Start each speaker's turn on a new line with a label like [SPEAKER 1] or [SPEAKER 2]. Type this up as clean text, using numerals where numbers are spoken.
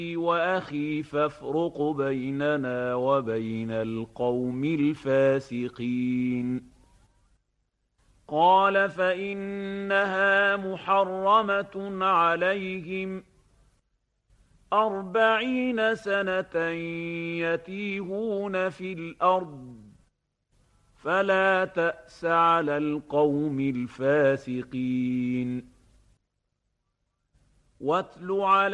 [SPEAKER 1] وأخي فافرق بيننا وبين القوم الفاسقين. قال فإنها محرمة عليهم 40 سنة يتيهون في الأرض فلا تأس على القوم الفاسقين. واتل على